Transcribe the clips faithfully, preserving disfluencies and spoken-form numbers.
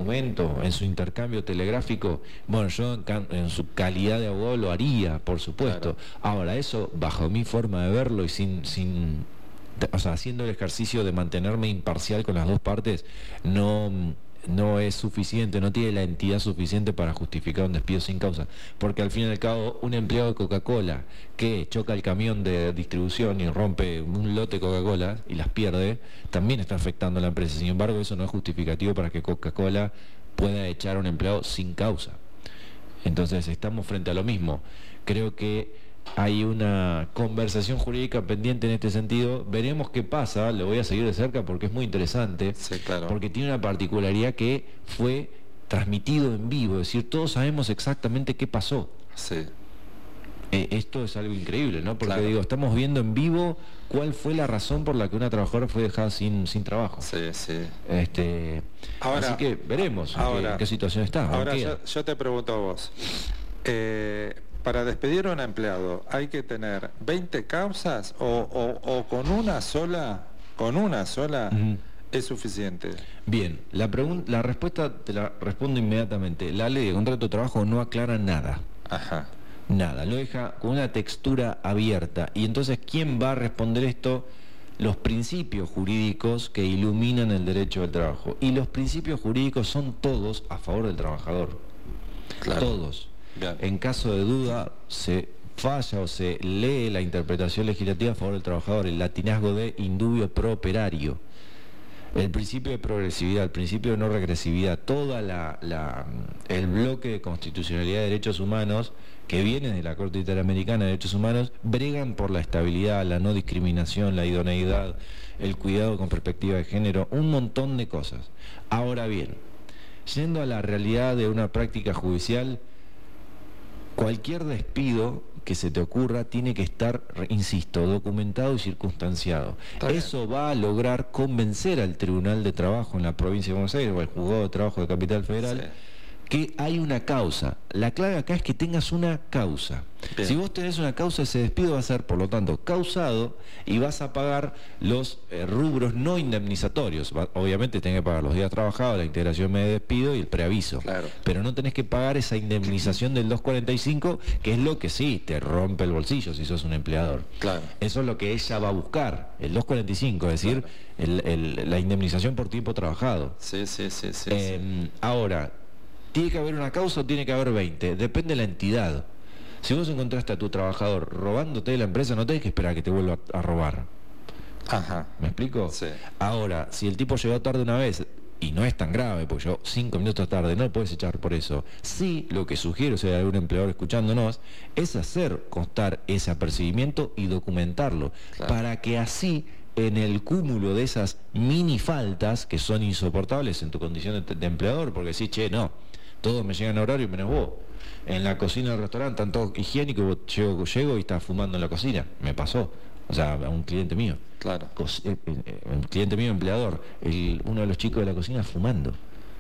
momento, en su intercambio telegráfico, bueno, yo en, en su calidad de abogado lo haría, por supuesto. Claro. Ahora, eso, bajo mi forma de verlo y sin, sin, o sea, haciendo el ejercicio de mantenerme imparcial con las dos partes, no... no es suficiente, no tiene la entidad suficiente para justificar un despido sin causa, porque al fin y al cabo un empleado de Coca-Cola que choca el camión de distribución y rompe un lote de Coca-Cola y las pierde, también está afectando a la empresa. Sin embargo, eso no es justificativo para que Coca-Cola pueda echar a un empleado sin causa. Entonces estamos frente a lo mismo. Creo que hay una conversación jurídica pendiente en este sentido. Veremos qué pasa, lo voy a seguir de cerca porque es muy interesante. Sí, claro. Porque tiene una particularidad que fue transmitido en vivo, es decir, todos sabemos exactamente qué pasó. Sí. Eh, esto es algo increíble, ¿no? Porque claro. digo, estamos viendo en vivo cuál fue la razón por la que una trabajadora fue dejada sin, sin trabajo. Sí, sí. Este, ahora, así que veremos ahora, en, qué, en qué situación está. Ahora yo, yo te pregunto a vos. Eh, Para despedir a un empleado, ¿hay que tener veinte causas o, o, o con una sola, con una sola uh-huh. es suficiente? Bien, la, la respuesta te la respondo inmediatamente. La ley de contrato de trabajo no aclara nada. Ajá. Nada, lo deja con una textura abierta. Y entonces, ¿quién va a responder esto? Los principios jurídicos que iluminan el derecho del trabajo. Y los principios jurídicos son todos a favor del trabajador. Claro. Todos. En caso de duda, se falla o se lee la interpretación legislativa a favor del trabajador, el latinazgo de indubio pro operario, el principio de progresividad, el principio de no regresividad, toda la, la el bloque de constitucionalidad de derechos humanos que viene de la Corte Interamericana de Derechos Humanos, bregan por la estabilidad, la no discriminación, la idoneidad, el cuidado con perspectiva de género, un montón de cosas. Ahora bien, yendo a la realidad de una práctica judicial, cualquier despido que se te ocurra tiene que estar, insisto, documentado y circunstanciado. Eso va a lograr convencer al Tribunal de Trabajo en la provincia de Buenos Aires o al Juzgado de Trabajo de Capital Federal, sí, que hay una causa. La clave acá es que tengas una causa. Bien. Si vos tenés una causa, ese despido va a ser, por lo tanto, causado y vas a pagar los eh, rubros no indemnizatorios. Va, obviamente tenés que pagar los días trabajados, la integración medio despido y el preaviso. Claro. Pero no tenés que pagar esa indemnización del dos cuarenta y cinco, que es lo que sí te rompe el bolsillo si sos un empleador. Claro. Eso es lo que ella va a buscar, el dos cuarenta y cinco, es decir, claro, el, el, la indemnización por tiempo trabajado. Sí, sí, sí, sí, eh, sí. Ahora, ¿tiene que haber una causa o tiene que haber veinte? Depende de la entidad. Si vos encontraste a tu trabajador robándote de la empresa, no tenés que esperar a que te vuelva a robar. Ajá. ¿Me explico? Sí. Ahora, si el tipo llegó tarde una vez, y no es tan grave, porque llegó cinco minutos tarde, no lo puedes echar por eso. Sí, lo que sugiero, si hay algún empleador escuchándonos, es hacer constar ese apercibimiento y documentarlo, claro, para que así, en el cúmulo de esas mini faltas que son insoportables en tu condición de, de empleador, porque decís, che, no, todos me llegan a horario menos vos. En la cocina del restaurante están todos higiénicos, llego, llego y está fumando en la cocina. Me pasó. O sea, a un cliente mío. Claro. Co eh, eh, un cliente mío, empleador. El, uno de los chicos de la cocina fumando.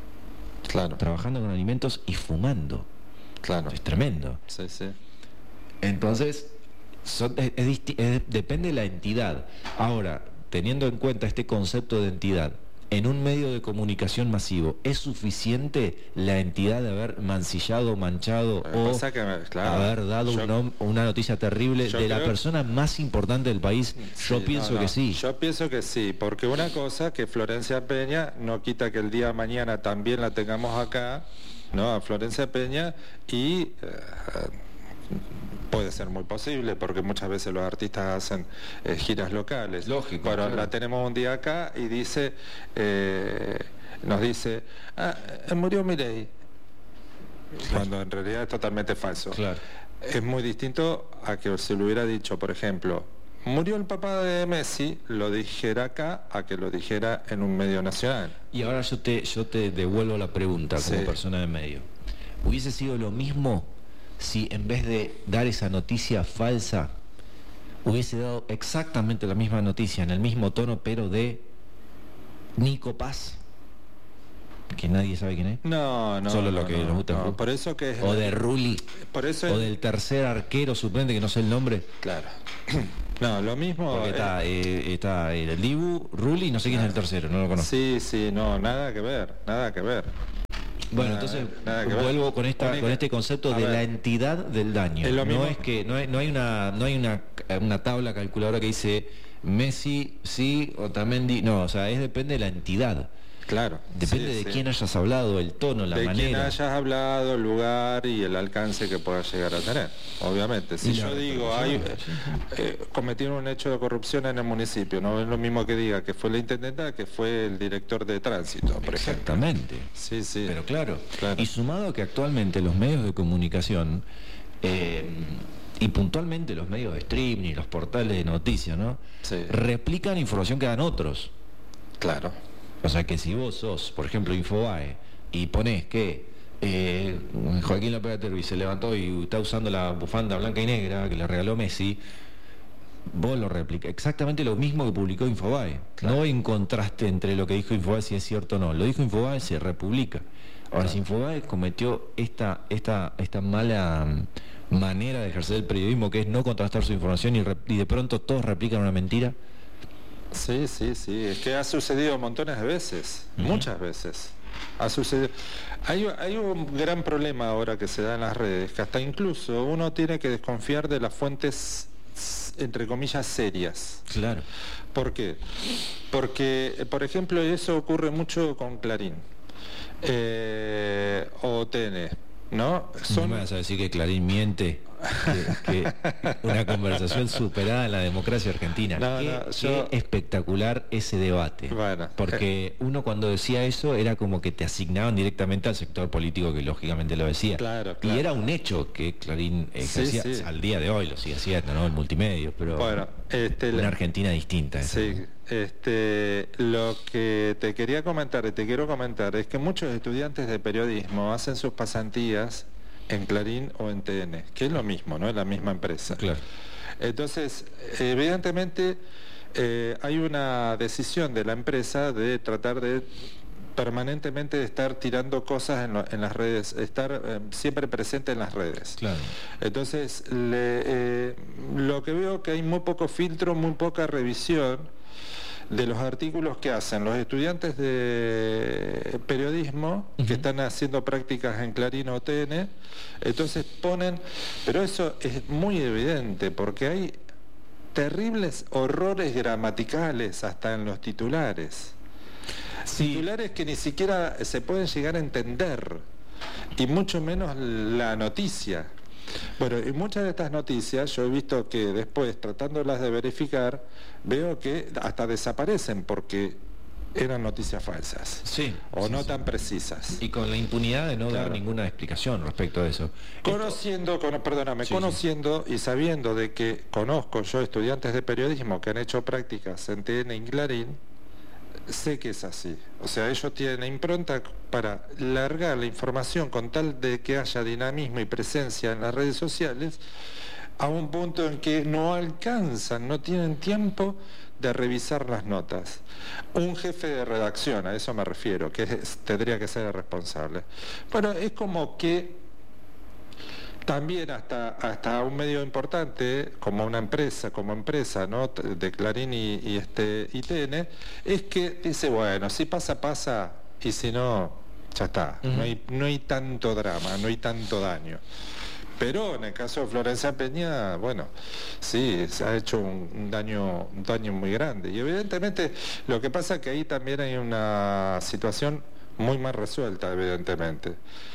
Claro. Trabajando con alimentos y fumando. Claro. Es tremendo. Sí, sí. Entonces, son, es, es, es, depende de la entidad. Ahora, teniendo en cuenta este concepto de entidad, en un medio de comunicación masivo, ¿es suficiente la entidad de haber mancillado, manchado o que, claro, haber dado yo, un, una noticia terrible de la persona más importante del país? Sí, yo pienso no, no. que sí. Yo pienso que sí, porque una cosa que Florencia Peña no quita que el día de mañana también la tengamos acá, ¿no? A Florencia Peña y... Uh, puede ser muy posible porque muchas veces los artistas hacen eh, giras locales. Lógico. Pero claro, la tenemos un día acá y dice, eh, nos dice, ah, murió Milei, cuando en realidad es totalmente falso. Claro. Es muy distinto a que se lo hubiera dicho, por ejemplo, murió el papá de Messi, lo dijera acá, a que lo dijera en un medio nacional. Y ahora yo te, yo te devuelvo la pregunta como sí, persona de medio. ¿Hubiese sido lo mismo si en vez de dar esa noticia falsa hubiese dado exactamente la misma noticia en el mismo tono, pero de Nico Paz, que nadie sabe quién es? No, no. Solo no, lo que no, nos gusta. No, por eso que es o de Rulli. Por eso es... O del tercer arquero suplente, que no sé el nombre. Claro. No, lo mismo. Porque está, eh, está el Dibu, Rulli, no sé quién claro, es el tercero, no lo conozco. Sí, sí, no, nada que ver, nada que ver. Bueno, nada, entonces nada vuelvo con esta con, con este concepto de ver, la entidad del daño. Es no es que no hay, no hay una no hay una, una tabla calculadora que dice Messi sí, Otamendi no, o sea, es depende de la entidad. Claro. Depende sí, de sí. quién hayas hablado, el tono, la de manera. De quién hayas hablado, el lugar y el alcance que puedas llegar a tener. Obviamente. Si y yo digo, hay, eh, cometieron un hecho de corrupción en el municipio, no es lo mismo que diga que fue la intendenta que fue el director de tránsito, por Exactamente. ejemplo. Sí, sí. Pero claro, claro. Y sumado a que actualmente los medios de comunicación, eh, y puntualmente los medios de streaming y los portales de noticias, ¿no? Sí. Replican información que dan otros. Claro. O sea que si vos sos, por ejemplo, Infobae, y ponés que eh, Joaquín López Aterbi se levantó y está usando la bufanda blanca y negra que le regaló Messi, vos lo replicás. Exactamente lo mismo que publicó Infobae. Claro. No hay un contraste entre lo que dijo Infobae si es cierto o no. Lo dijo Infobae, se republica. Ahora, claro. si Infobae cometió esta, esta, esta mala manera de ejercer el periodismo, que es no contrastar su información y, re, y de pronto todos replican una mentira. Sí, sí, sí, es que ha sucedido montones de veces, uh-huh. muchas veces. Ha sucedido. Hay, hay un gran problema ahora que se da en las redes, que hasta incluso uno tiene que desconfiar de las fuentes, entre comillas, serias. Claro. ¿Por qué? Porque, por ejemplo, eso ocurre mucho con Clarín eh, o T N, ¿no? Son... ¿No me vas a decir que Clarín miente? Que, que una conversación superada en la democracia argentina. No, qué, no, yo... qué espectacular ese debate. Bueno, porque uno cuando decía eso era como que te asignaban directamente al sector político que lógicamente lo decía. Claro, claro. Y era un hecho que Clarín ejercía, sí, sí. al día de hoy lo sigue haciendo, ¿no? El multimedio, pero bueno, este, una la... Argentina distinta. Sí, este, lo que te quería comentar y te quiero comentar es que muchos estudiantes de periodismo hacen sus pasantías en Clarín o en T N, que es lo mismo, ¿no? Es la misma empresa. Claro. Entonces, evidentemente, eh, hay una decisión de la empresa de tratar de permanentemente de estar tirando cosas en, lo, en las redes, estar eh, siempre presente en las redes. Claro. Entonces, le, eh, lo que veo que hay muy poco filtro, muy poca revisión de los artículos que hacen los estudiantes de periodismo uh-huh. que están haciendo prácticas en Clarín o T N, entonces ponen, pero eso es muy evidente porque hay terribles horrores gramaticales hasta en los titulares. Sí. Titulares que ni siquiera se pueden llegar a entender y mucho menos la noticia. Bueno, y muchas de estas noticias yo he visto que después, tratándolas de verificar, veo que hasta desaparecen porque eran noticias falsas. Sí. O sí, no sí. tan precisas. Y con la impunidad de no claro. dar ninguna explicación respecto a eso. Conociendo, con, perdóname, sí, conociendo sí. y sabiendo de que conozco yo estudiantes de periodismo que han hecho prácticas en T N y Clarín, sé que es así. O sea, ellos tienen impronta para largar la información con tal de que haya dinamismo y presencia en las redes sociales a un punto en que no alcanzan, no tienen tiempo de revisar las notas. Un jefe de redacción, a eso me refiero, que es, tendría que ser el responsable. Bueno, es como que también hasta, hasta un medio importante, como una empresa, como empresa, ¿no? De Clarín y, y, este, y T N, es que dice, bueno, si pasa, pasa, y si no, ya está. Uh-huh. No hay, no hay tanto drama, no hay tanto daño. Pero en el caso de Florencia Peña, bueno, sí, se ha hecho un, un daño, un daño muy grande. Y evidentemente lo que pasa es que ahí también hay una situación muy mal resuelta, evidentemente.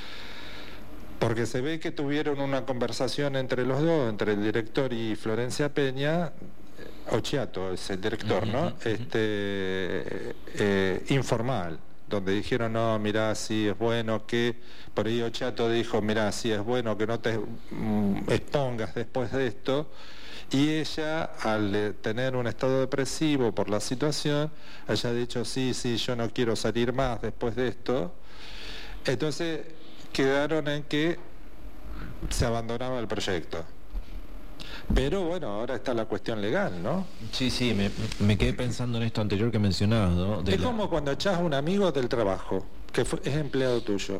Porque se ve que tuvieron una conversación entre los dos, entre el director y Florencia Peña, Occhiato es el director, ¿no? Uh-huh. Este, eh, informal, donde dijeron, no, mirá, sí es bueno que, por ahí Occhiato dijo, mirá, sí es bueno que no te mm, expongas después de esto, y ella, al eh, tener un estado depresivo por la situación, haya dicho, sí, sí, yo no quiero salir más después de esto, entonces quedaron en que se abandonaba el proyecto. Pero bueno, ahora está la cuestión legal, ¿no? Sí, sí, me, me quedé pensando en esto anterior que mencionabas, ¿no? De es la... como cuando echás a un amigo del trabajo, que fue, es empleado tuyo.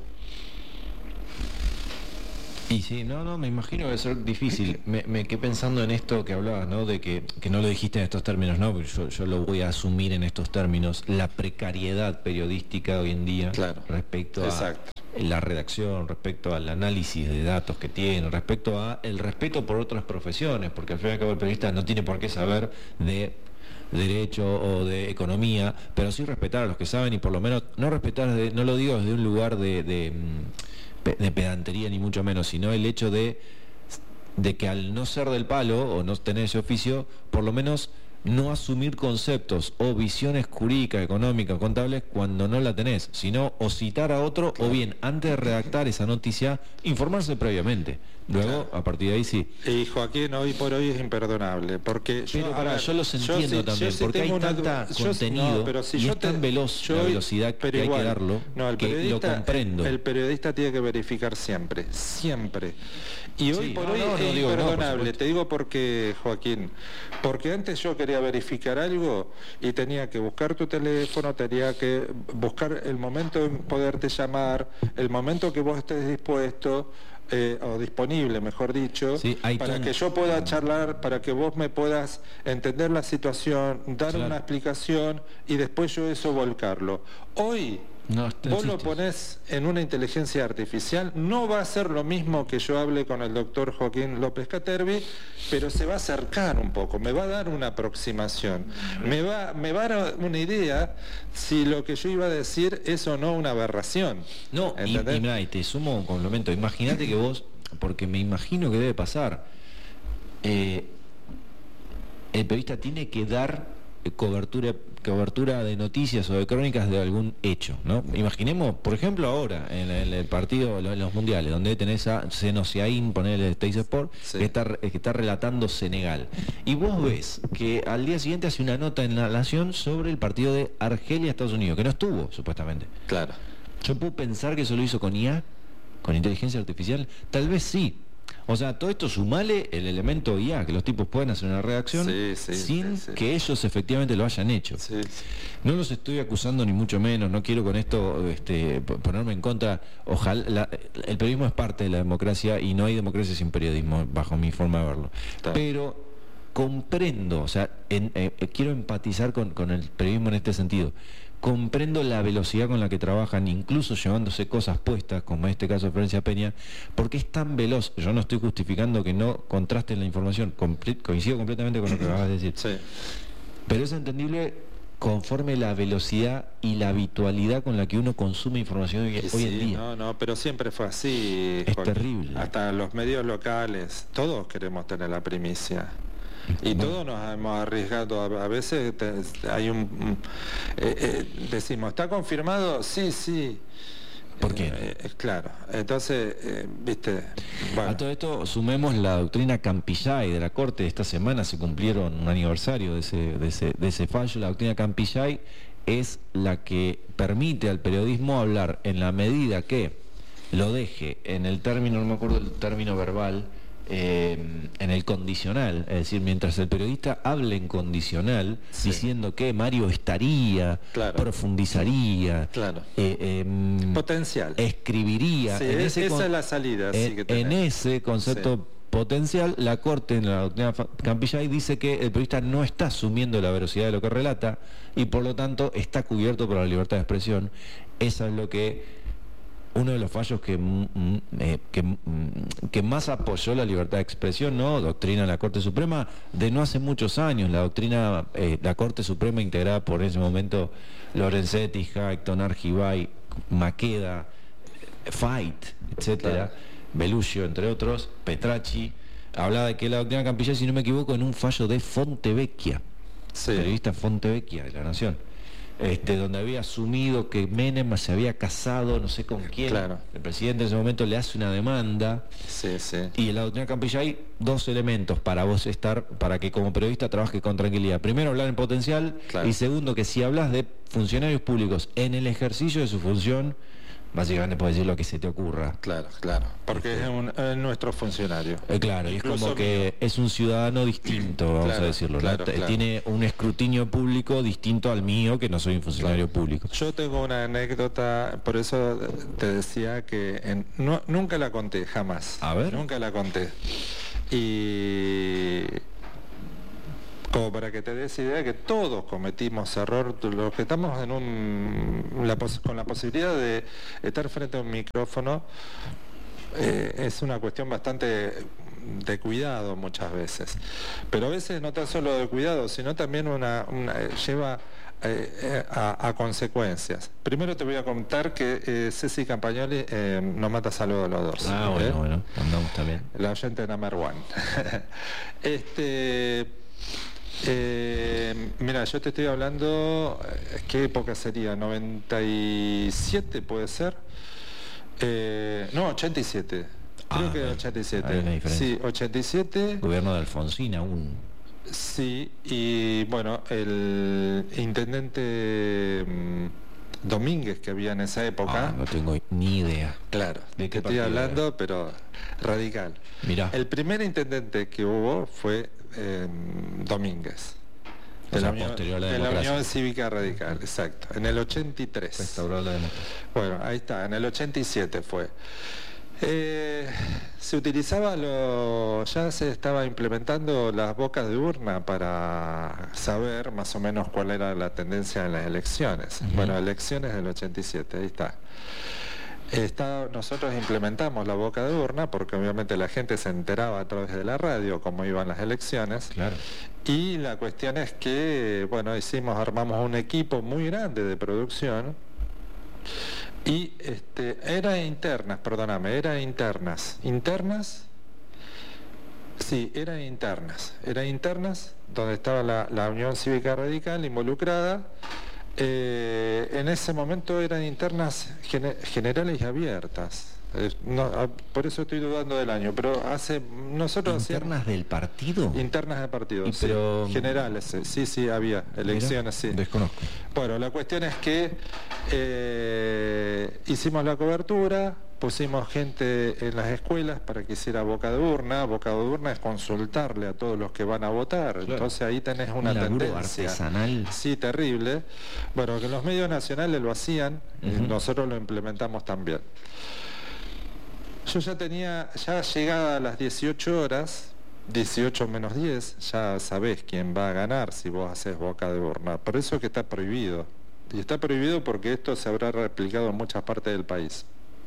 Y sí, no, no, me imagino que va a ser difícil. Me, me quedé pensando en esto que hablabas, ¿no? De que, que no lo dijiste en estos términos, ¿no? Yo, yo lo voy a asumir en estos términos. La precariedad periodística hoy en día. Claro. Respecto a... Exacto. la redacción, respecto al análisis de datos que tiene, respecto a el respeto por otras profesiones, porque al fin y al cabo el periodista no tiene por qué saber de derecho o de economía, pero sí respetar a los que saben, y por lo menos no respetar, de, no lo digo desde un lugar de, de, de pedantería ni mucho menos, sino el hecho de, de que al no ser del palo o no tener ese oficio, por lo menos no asumir conceptos o visiones jurídicas, económicas, contables cuando no la tenés, sino o citar a otro, claro, o bien antes de redactar esa noticia informarse previamente. Luego, claro, a partir de ahí sí. Y Joaquín, hoy por hoy es imperdonable, porque pero yo, para, ahora, yo los entiendo yo, también, yo sí porque hay tanta una, contenido, yo, pero si y es tan veloz yo, la velocidad que igual, hay que darlo, no, el que lo comprendo. El, el periodista tiene que verificar siempre, siempre. Y hoy sí, por no, hoy no, es no, imperdonable, digo, no, te digo porque, Joaquín, porque antes yo quería verificar algo y tenía que buscar tu teléfono, tenía que buscar el momento en poderte llamar, el momento que vos estés dispuesto, eh, o disponible, mejor dicho, sí, para que yo pueda charlar, para que vos me puedas entender la situación, dar claro, una explicación y después yo eso volcarlo. Hoy no, vos lo ponés en una inteligencia artificial, no va a ser lo mismo que yo hable con el doctor Joaquín López Catervi, pero se va a acercar un poco, me va a dar una aproximación, me va, me va a dar una idea si lo que yo iba a decir es o no una aberración. No, y, y, mira, y te sumo un complemento, imagínate que vos, porque me imagino que debe pasar, eh, el periodista tiene que dar cobertura cobertura de noticias o de crónicas de algún hecho, ¿no? Imaginemos, por ejemplo, ahora en el, el partido, en los mundiales, donde tenés a Senosiaín, ponerle Stage Sport, sí, que está, que está relatando Senegal, y vos ves que al día siguiente hace una nota en La Nación sobre el partido de Argelia-Estados Unidos, que no estuvo, supuestamente. Claro. Yo puedo pensar que eso lo hizo con I A, con inteligencia artificial, tal vez sí. O sea, todo esto sumale el elemento I A, que los tipos pueden hacer una redacción sí, sí, sin sí, sí. que ellos efectivamente lo hayan hecho. Sí. No los estoy acusando ni mucho menos, no quiero con esto este, ponerme en contra. Ojalá, la, el periodismo es parte de la democracia y no hay democracia sin periodismo, bajo mi forma de verlo. Está. Pero comprendo, o sea, en, eh, quiero empatizar con, con el periodismo en este sentido. Comprendo la velocidad con la que trabajan, incluso llevándose cosas puestas, como en este caso de Florencia Peña, porque es tan veloz. Yo no estoy justificando que no contrasten la información, Comple- coincido completamente con lo que acabas de decir. Sí. Pero es entendible conforme la velocidad y la habitualidad con la que uno consume información hoy, sí, hoy en día. No, no, pero siempre fue así. Es Joaquín. Terrible. Hasta los medios locales, todos queremos tener la primicia. Y bueno, todos nos hemos arriesgado, a, a veces te, hay un... Eh, eh, decimos, ¿está confirmado? Sí, sí. ¿Por qué? Eh, eh, claro, entonces, eh, viste... Bueno. A todo esto sumemos la doctrina Campillay de la Corte. Esta semana se cumplieron un aniversario de ese, de ese, de ese fallo. La doctrina Campillay es la que permite al periodismo hablar en la medida que lo deje en el término, no me acuerdo el término verbal, Eh, en el condicional, es decir, mientras el periodista hable en condicional, sí, diciendo que Mario estaría, claro, profundizaría, claro, eh, eh, potencial, escribiría, sí, en es, ese esa con, es la salida, en, sí, que en ese concepto, sí, potencial, la Corte en la doctrina Campillay dice que el periodista no está asumiendo la veracidad de lo que relata y por lo tanto está cubierto por la libertad de expresión. Eso es lo que uno de los fallos que, eh, que, que más apoyó la libertad de expresión, ¿no? Doctrina de la Corte Suprema de no hace muchos años, la doctrina, eh, la Corte Suprema integrada por ese momento Lorenzetti, Hayton, Argibay, Maqueda, Fait, etcétera, claro, Belluccio, entre otros, Petracci, hablaba de que la doctrina Campillay, si no me equivoco, en un fallo de Fontevecchia, sí, periodista Fontevecchia de La Nación, Este, donde había asumido que Menem se había casado, no sé con quién, claro, el presidente en ese momento le hace una demanda, sí, sí, y en la doctrina Campillay dos elementos para vos estar, para que como periodista trabajes con tranquilidad: primero, hablar en potencial, claro, y segundo, que si hablas de funcionarios públicos en el ejercicio de su función, básicamente puedes decir lo que se te ocurra. Claro, claro, porque este, es, un, es nuestro funcionario. Eh, claro, y es como que mío. Es un ciudadano distinto, vamos claro, a decirlo, claro, ¿no? Claro. Tiene un escrutinio público distinto al mío, que no soy un funcionario claro. público. Yo tengo una anécdota, por eso te decía que en, no, nunca la conté, jamás. A ver. Nunca la conté. Y Como para que te des idea que todos cometimos error, los que estamos en un, la, con la posibilidad de estar frente a un micrófono, eh, es una cuestión bastante de cuidado muchas veces. Pero a veces no tan solo de cuidado, sino también una, una lleva eh, a, a consecuencias. Primero te voy a contar que eh, Ceci Campagnoli eh, nos mata saludos a los dos. Ah, bueno, ¿eh? bueno, andamos también. La oyente number one. este... Eh, mira, yo te estoy hablando, ¿qué época sería? ¿noventa y siete puede ser? Eh, no, ochenta y siete. Creo Ah, que ochenta y siete. hay una diferencia. Sí, ochenta y siete. Gobierno de Alfonsín aún. Sí, y bueno, el intendente mmm, Domínguez que había en esa época. Ah, no tengo ni idea. Claro, ¿de qué estoy hablando, era? Pero radical. Mirá. El primer intendente que hubo fue eh, Domínguez. O de sea, la Unión, posterior a la de la democracia. Unión Cívica Radical, exacto. En el ochenta y tres. Restauró la democracia. Bueno, ahí está, en el ochenta y siete fue. Eh, se utilizaba, lo, ya se estaba implementando las bocas de urna para saber más o menos cuál era la tendencia en las elecciones. Uh-huh. Bueno, elecciones del ochenta y siete, ahí está. Está, nosotros implementamos la boca de urna porque obviamente la gente se enteraba a través de la radio cómo iban las elecciones. Claro. Y la cuestión es que, bueno, hicimos, armamos un equipo muy grande de producción. Y este, era internas, perdóname, era internas. ¿Internas? Sí, eran internas. Eran internas, donde estaba la, la Unión Cívica Radical involucrada. Eh, en ese momento eran internas gener, generales y abiertas. Eh, no, a, por eso estoy dudando del año, pero hace nosotros ¿Internas hacíamos, del partido? Internas del partido, y sí, pero... generales, sí, sí, había elecciones, sí. Desconozco. Bueno, la cuestión es que eh, hicimos la cobertura, pusimos gente en las escuelas para que hiciera boca de urna. Boca de urna es consultarle a todos los que van a votar. Claro. Entonces ahí tenés una un tendencia artesanal. Sí, terrible. Bueno, que los medios nacionales lo hacían, uh-huh. nosotros lo implementamos también. Yo ya tenía, ya llegada a las dieciocho horas, dieciocho menos diez, ya sabés quién va a ganar si vos haces boca de urna. Por eso es que está prohibido. Y está prohibido porque esto se habrá replicado en muchas partes del país.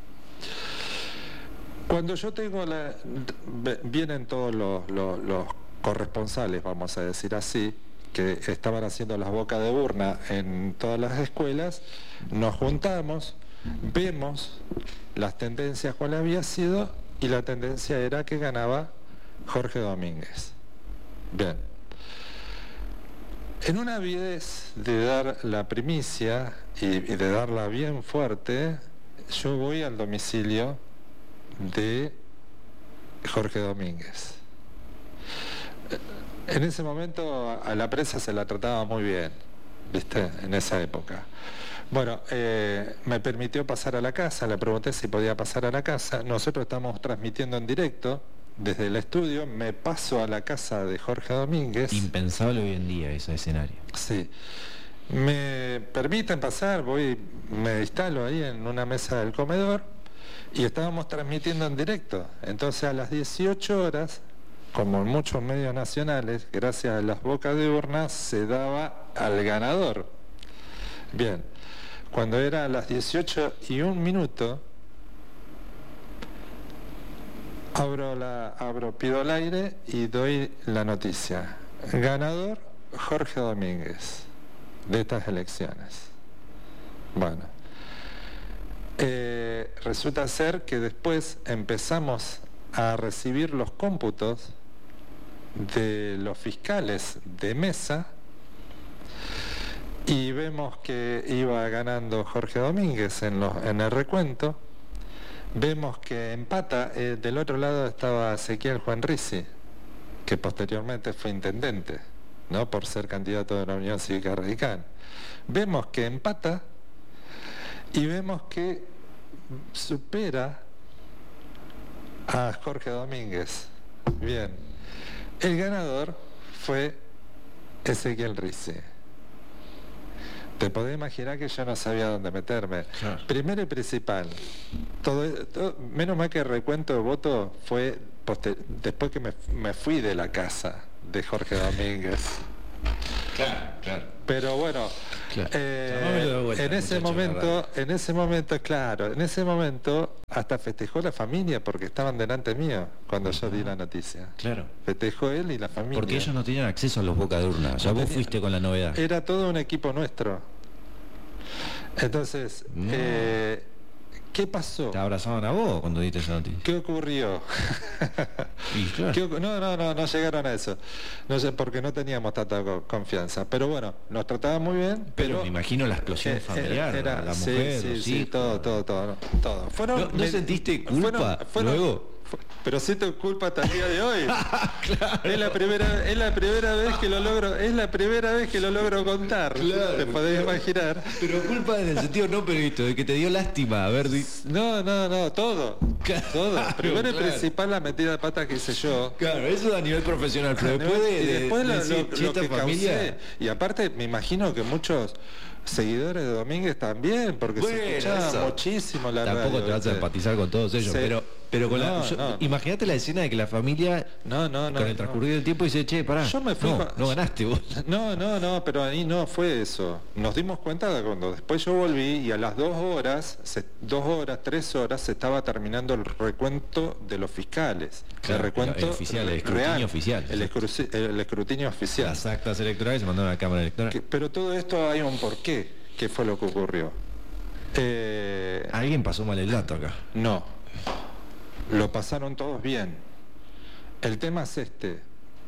Cuando yo tengo la... vienen todos los, los, los corresponsales, vamos a decir así, que estaban haciendo las bocas de urna en todas las escuelas, nos juntamos, vemos las tendencias cuál había sido, y la tendencia era que ganaba Jorge Domínguez. Bien. En una avidez de dar la primicia y, y de darla bien fuerte, yo voy al domicilio de Jorge Domínguez. En ese momento a la prensa se la trataba muy bien, ¿viste? En esa época. Bueno, eh, me permitió pasar a la casa, le pregunté si podía pasar a la casa. Nosotros estamos transmitiendo en directo desde el estudio, me paso a la casa de Jorge Domínguez. Impensable hoy en día ese escenario. Sí. Me permiten pasar, voy, me instalo ahí en una mesa del comedor y estábamos transmitiendo en directo. Entonces a las dieciocho horas, como en muchos medios nacionales, gracias a las bocas de urna, se daba al ganador. Bien, cuando era a las dieciocho y un minuto, abro, la, abro, pido el aire y doy la noticia. Ganador, Jorge Domínguez, de estas elecciones. Bueno, eh, resulta ser que después empezamos a recibir los cómputos de los fiscales de mesa y vemos que iba ganando Jorge Domínguez en, los, en el recuento. Vemos que empata, eh, del otro lado estaba Ezequiel Juan Ricci, que posteriormente fue intendente, ¿no? Por ser candidato de la Unión Cívica Radical. Vemos que empata y vemos que supera a Jorge Domínguez. Bien, el ganador fue Ezequiel Ricci. Te podés imaginar que yo no sabía dónde meterme. Claro. Primero y principal, todo, todo, menos mal que el recuento de votos fue poster, después que me, me fui de la casa de Jorge Domínguez. Claro, claro. Pero bueno, claro. eh, vuelta, en ese momento, en ese momento, claro, en ese momento hasta festejó la familia porque estaban delante mío cuando yo di la noticia. Claro. Festejó él y la familia. Porque ellos no tenían acceso a los boca de urna. Ya no vos tenía, fuiste con la novedad. Era todo un equipo nuestro. Entonces, no. eh, ¿qué pasó? ¿Te abrazaban a vos cuando diste esa noticia? ¿Qué ocurrió? Y claro. ¿Qué ocurrió? No, no, no, no llegaron a eso. No sé, porque no teníamos tanta confianza. Pero bueno, nos trataban muy bien. Pero, pero me imagino la explosión eh, familiar, era, la sí, mujer, sí, los sí, hijos. todo, todo, todo, todo. Fueron, ¿No, ¿no me, sentiste culpa fueron, fueron, luego? Pero siento culpa hasta el día de hoy. Claro. Es la primera, es la primera vez que lo logro, es la primera vez que lo logro contar. Claro, te podés claro. imaginar. Pero culpa en el sentido no periodista, de que te dio lástima haber dicho. No, no, no, todo. Claro, todo. Primero claro. y principal la metida de pata que hice yo. Claro, eso a nivel profesional, pero después de, y después de, lo, de lo, lo que familia... causé. Y aparte me imagino que muchos seguidores de Domínguez también, porque bueno, se escuchaba eso. muchísimo la Tampoco radio, te vas a empatizar con todos ellos, sí. pero pero con no, la yo, no. Imagínate la escena de que la familia no, no, no, con el transcurrir no. del tiempo dice, che, pará, yo me fui no, con... no ganaste vos. No, no, no, pero ahí no fue eso. Nos dimos cuenta de cuando después yo volví y a las dos horas, se, dos horas, tres horas, se estaba terminando el recuento de los fiscales. Claro, el recuento el oficial, el escrutinio real, oficial. El, escru el escrutinio oficial. Las actas electorales se mandaron a la Cámara Electoral. Que, pero todo esto hay un porqué. ¿Qué fue lo que ocurrió? Eh, Alguien pasó mal el dato acá. No. Lo pasaron todos bien. El tema es este.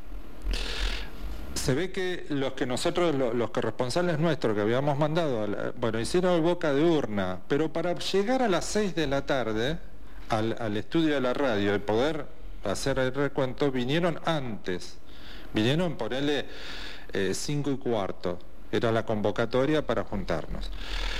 Se ve que los que nosotros, los corresponsales nuestros que habíamos mandado, bueno, hicieron el boca de urna, pero para llegar a las seis de la tarde al, al estudio de la radio y poder hacer el recuento, vinieron antes. Vinieron por él eh, cinco y cuarto. Era la convocatoria para juntarnos.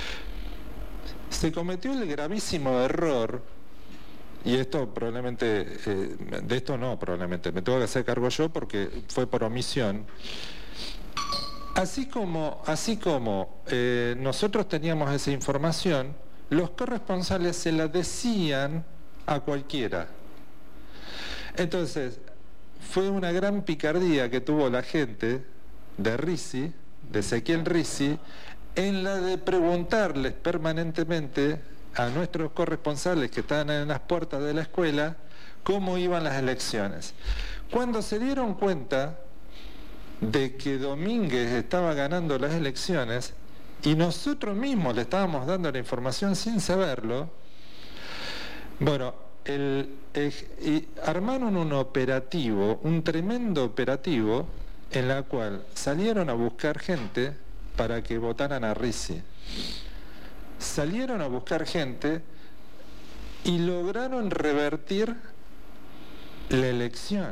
Se cometió el gravísimo error, y esto probablemente, eh, de esto no probablemente, me tengo que hacer cargo yo porque fue por omisión. Así como, así como eh, nosotros teníamos esa información, los corresponsales se la decían a cualquiera. Entonces, fue una gran picardía que tuvo la gente de Risi, de Ezequiel Risi, en la de preguntarles permanentemente a nuestros corresponsales que estaban en las puertas de la escuela cómo iban las elecciones. Cuando se dieron cuenta de que Domínguez estaba ganando las elecciones y nosotros mismos le estábamos dando la información sin saberlo, bueno, el, el, y armaron un operativo, un tremendo operativo, en la cual salieron a buscar gente para que votaran a Risi. Salieron a buscar gente y lograron revertir la elección,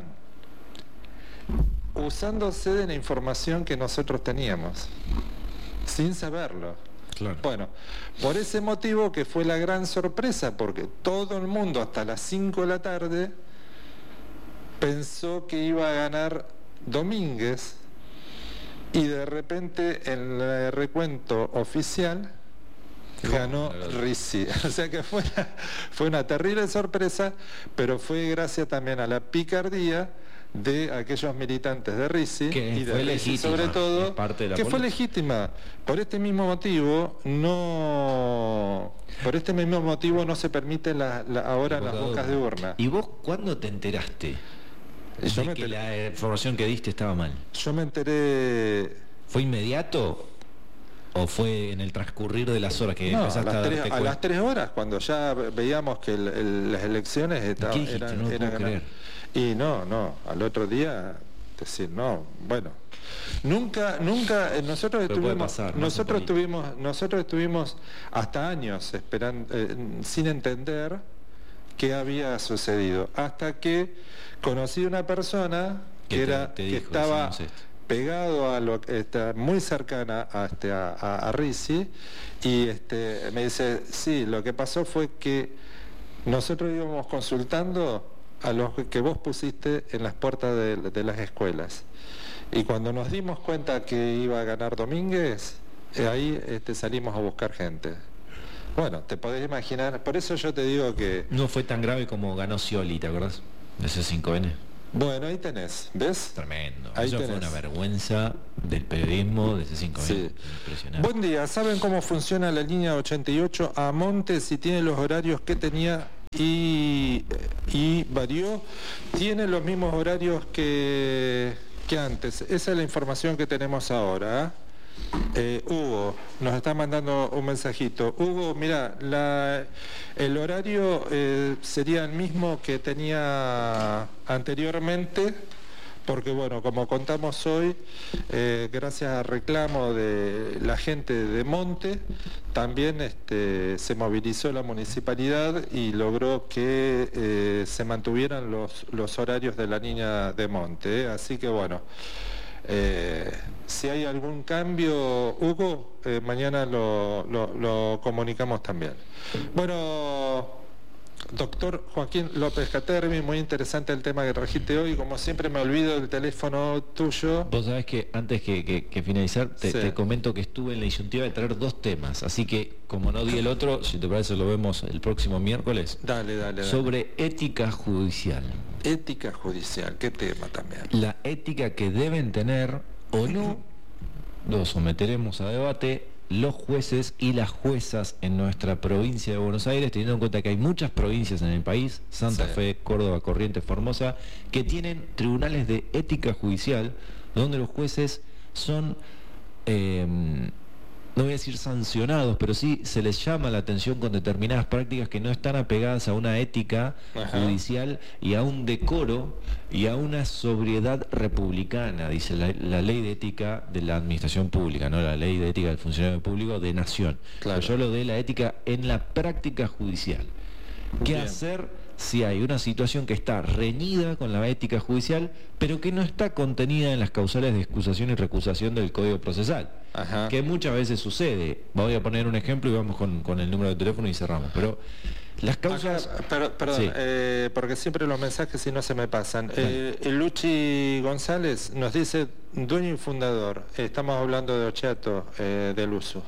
usándose de la información que nosotros teníamos, sin saberlo. Claro. Bueno, por ese motivo que fue la gran sorpresa, porque todo el mundo hasta las cinco de la tarde pensó que iba a ganar Domínguez, y de repente en el recuento oficial ganó Risi. O sea que fue una, fue una terrible sorpresa, pero fue gracias también a la picardía de aquellos militantes de Risi que y de fue Risi, legítima, sobre todo, parte de la que fue legítima. Por este mismo motivo no, por este mismo motivo no se permite la, la, ahora las bocas de urna. ¿Y vos cuándo te enteraste? Yo de me que la información que diste estaba mal. Yo me enteré. ¿Fue inmediato o fue en el transcurrir de las horas que no, empezaste a, las a tres, darte a las tres horas, cuando ya veíamos que el, el, las elecciones estaban, ¿qué dijiste? eran, No eran puedo creer. Y no, no, al otro día decir, no, bueno, nunca, nunca, nosotros Pero estuvimos, pasar, nosotros estuvimos, nosotros estuvimos hasta años esperando, eh, sin entender qué había sucedido, hasta que conocí una persona que era, te, te dijo, que estaba pegado a lo que está muy cercana a este a, a, a Risi, y este me dice, sí, lo que pasó fue que nosotros íbamos consultando a los que vos pusiste en las puertas de, de las escuelas, y cuando nos dimos cuenta que iba a ganar Domínguez, ahí este, salimos a buscar gente. Bueno, te podés imaginar, por eso yo te digo que... No fue tan grave como ganó Scioli, ¿te acordás? De ese cinco ene. Bueno, ahí tenés, ¿ves? Tremendo. Ahí Eso tenés. fue una vergüenza del periodismo de hace cinco Sí. años. Impresionante. Buen día, ¿saben cómo funciona la línea ochenta y ocho a Montes y tiene los horarios que tenía y, y varió? Tiene los mismos horarios que, que antes. Esa es la información que tenemos ahora. ¿eh? Eh, Hugo nos está mandando un mensajito. Hugo, mira, la, el horario eh, sería el mismo que tenía anteriormente, porque bueno, como contamos hoy, eh, gracias al reclamo de la gente de Monte, también este, se movilizó la municipalidad y logró que eh, se mantuvieran los, los horarios de la línea de Monte. ¿eh? Así que bueno, eh, si hay algún cambio, Hugo, eh, mañana lo, lo, lo comunicamos también. Bueno, doctor Joaquín López Catervi, muy interesante el tema que trajiste hoy. Como siempre me olvido del teléfono tuyo. Vos sabés que antes que, que, que finalizar, te, Sí. te comento que estuve en la disyuntiva de traer dos temas. Así que, como no di el otro, si te parece lo vemos el próximo miércoles. Dale, dale, dale. Sobre ética judicial. Ética judicial, qué tema también. La ética que deben tener o no, lo someteremos a debate, los jueces y las juezas en nuestra provincia de Buenos Aires, teniendo en cuenta que hay muchas provincias en el país, Santa Sí. Fe, Córdoba, Corrientes, Formosa, que tienen tribunales de ética judicial, donde los jueces son, eh, no voy a decir sancionados, pero sí se les llama la atención con determinadas prácticas que no están apegadas a una ética Ajá. judicial y a un decoro y a una sobriedad republicana, dice la, la ley de ética de la administración pública, no la ley de ética del funcionario público de nación. Claro. Pero yo lo de la ética en la práctica judicial. ¿Qué Bien. hacer si hay una situación que está reñida con la ética judicial, pero que no está contenida en las causales de excusación y recusación del Código Procesal? Ajá. Que muchas veces sucede. Voy a poner un ejemplo y vamos con, con el número de teléfono y cerramos. Pero las causas... Acá, per- perdón, Sí. eh, porque siempre los mensajes si no se me pasan. Eh, el Luchi González nos dice, dueño y fundador, estamos hablando de Ochiato, eh, del uso.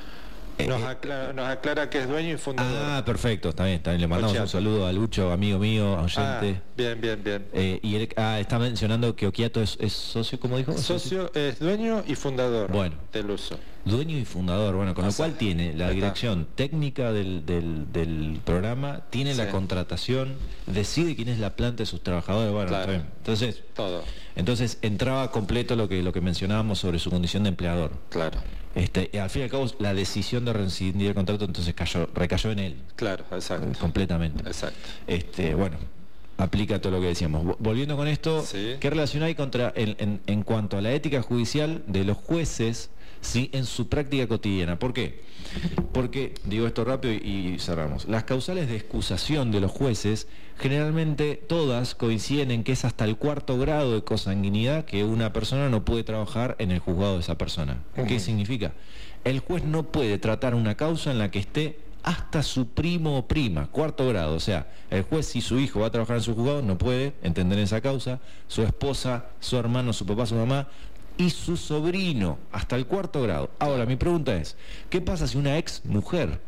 Nos aclara, nos aclara que es dueño y fundador. Ah, perfecto, está bien, está bien. Le mandamos Ochiato. un saludo a Lucho, amigo mío, Ah, oyente. bien, bien, bien. Eh, y él ah, está mencionando que Oquiato es, es socio, ¿cómo dijo? Socio es dueño y fundador Bueno. del uso. Dueño y fundador, bueno, con O lo sea, cual tiene la ahí está. dirección técnica del, del, del programa, tiene la Sí. contratación, decide quién es la planta de sus trabajadores, bueno, Claro. está bien. Entonces, Todo, entonces entraba completo lo que, lo que mencionábamos sobre su condición de empleador. claro, Este, y al fin y al cabo, la decisión de rescindir el contrato entonces cayó, recayó en él, claro, exacto. completamente. Exacto. Este, bueno, aplica todo lo que decíamos. Vo- Volviendo con esto, Sí. ¿qué relación hay contra en, en- en cuanto a la ética judicial de los jueces, sí, en su práctica cotidiana? ¿Por qué? Porque, digo esto rápido y, y cerramos. Las causales de excusación de los jueces, generalmente todas coinciden en que es hasta el cuarto grado de consanguinidad que una persona no puede trabajar en el juzgado de esa persona. ¿Qué Ujú. significa? El juez no puede tratar una causa en la que esté hasta su primo o prima, cuarto grado. O sea, el juez, si su hijo va a trabajar en su juzgado, no puede entender esa causa. Su esposa, su hermano, su papá, su mamá y su sobrino, hasta el cuarto grado. Ahora, mi pregunta es, ¿qué pasa si una ex mujer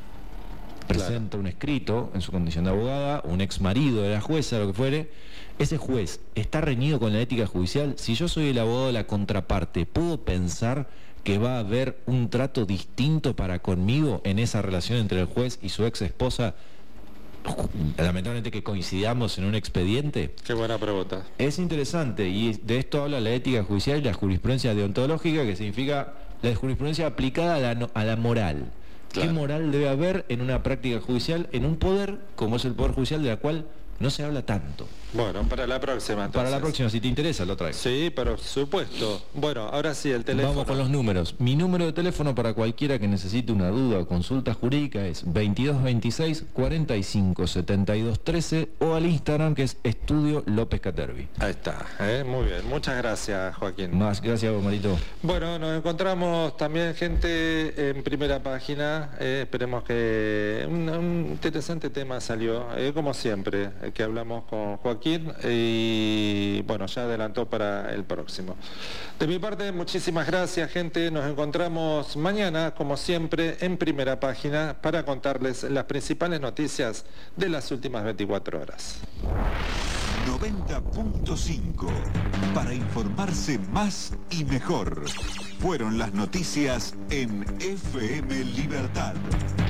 presenta un escrito en su condición de abogada, un ex marido de la jueza, lo que fuere? Ese juez está reñido con la ética judicial. Si yo soy el abogado de la contraparte, ¿puedo pensar que va a haber un trato distinto para conmigo en esa relación entre el juez y su ex esposa? Lamentablemente que coincidamos en un expediente. Qué buena pregunta. Es interesante, y de esto habla la ética judicial y la jurisprudencia deontológica, que significa la jurisprudencia aplicada a la, no- a la moral. Claro. ¿Qué moral debe haber en una práctica judicial, en un poder como es el Poder Judicial, de la cual no se habla tanto? Bueno, para la próxima entonces. Para la próxima, si te interesa, lo traigo. Sí, por supuesto. Bueno, ahora sí, el teléfono. Vamos con los números. Mi número de teléfono para cualquiera que necesite una duda o consulta jurídica es veintidós veintiséis cuarenta y cinco setenta y dos trece o al Instagram, que es Estudio López Catervi. Ahí está, ¿eh? Muy bien. Muchas gracias, Joaquín. Más, gracias a vos, Marito. Bueno, nos encontramos también, gente, en primera página. eh, esperemos que un, un interesante tema salió, eh, como siempre, eh, que hablamos con Joaquín. Y bueno, ya adelantó para el próximo. De mi parte, muchísimas gracias, gente. Nos encontramos mañana, como siempre, en primera página para contarles las principales noticias de las últimas veinticuatro horas. noventa punto cinco. Para informarse más y mejor. Fueron las noticias en F M Libertad.